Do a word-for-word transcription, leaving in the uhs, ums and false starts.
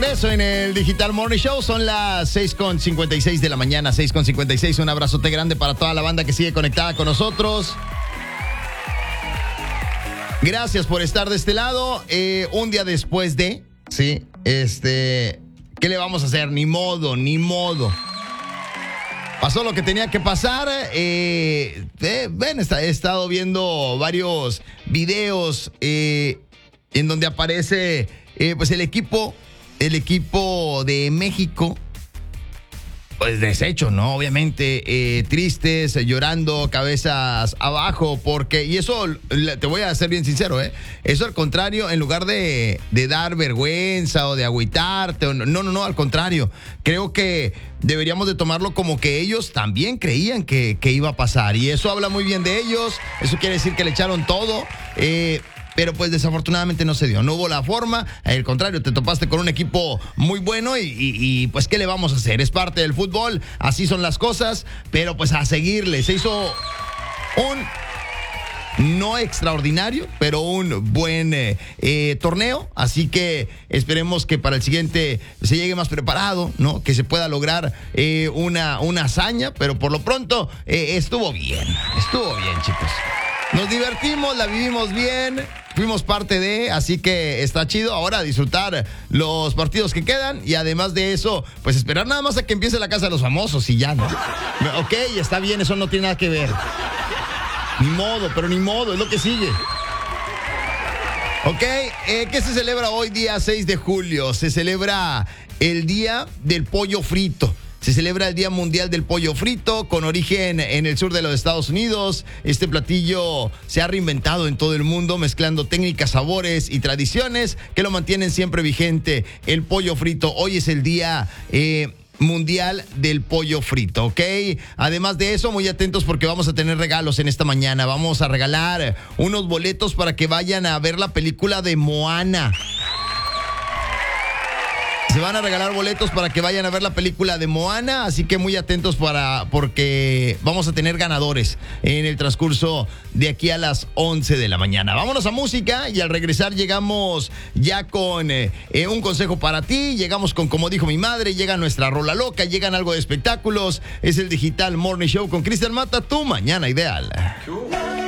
regreso en el Digital Morning Show. Son las seis con cincuenta y seis de la mañana, seis con cincuenta y seis. Un abrazote grande para toda la banda que sigue conectada con nosotros. Gracias por estar de este lado. Eh, un día después de, sí, este, ¿qué le vamos a hacer? Ni modo, ni modo. Pasó lo que tenía que pasar. Eh, eh, ven, está, he estado viendo varios videos eh, en donde aparece eh, pues el equipo, el equipo de México. Pues deshecho, ¿no? Obviamente, eh, tristes, eh, llorando, cabezas abajo, porque, y eso, te voy a ser bien sincero, ¿eh? Eso al contrario, en lugar de, de dar vergüenza o de agüitarte, o no, no, no, al contrario, creo que deberíamos de tomarlo como que ellos también creían que, que iba a pasar, y eso habla muy bien de ellos, eso quiere decir que le echaron todo, eh... Pero pues desafortunadamente no se dio, no hubo la forma, al contrario, te topaste con un equipo muy bueno y, y, y pues ¿qué le vamos a hacer? Es parte del fútbol, así son las cosas, pero pues a seguirle, se hizo un no extraordinario, pero un buen eh, eh, torneo, así que esperemos que para el siguiente se llegue más preparado, ¿no? Que se pueda lograr eh, una, una hazaña, pero por lo pronto eh, estuvo bien, estuvo bien, chicos. Nos divertimos, la vivimos bien, fuimos parte de, así que está chido. Ahora disfrutar los partidos que quedan y además de eso, pues esperar nada más a que empiece la Casa de los Famosos y ya, ¿no? Ok, está bien, eso no tiene nada que ver. Ni modo, pero ni modo, es lo que sigue. Ok, eh, ¿qué se celebra hoy día seis de julio? Se celebra el Día del Pollo Frito. Se celebra el Día Mundial del Pollo Frito, con origen en el sur de los Estados Unidos. Este platillo se ha reinventado en todo el mundo, mezclando técnicas, sabores y tradiciones que lo mantienen siempre vigente. El pollo frito, hoy es el Día eh, Mundial del Pollo Frito, ¿ok? Además de eso, muy atentos porque vamos a tener regalos en esta mañana. Vamos a regalar unos boletos para que vayan a ver la película de Moana. Se van a regalar boletos para que vayan a ver la película de Moana, así que muy atentos para porque vamos a tener ganadores en el transcurso de aquí a las once de la mañana. Vámonos a música y al regresar llegamos ya con eh, un consejo para ti, llegamos con Como Dijo Mi Madre, llega nuestra rola loca, llegan algo de espectáculos, es el Digital Morning Show con Cristian Mata, tu mañana ideal.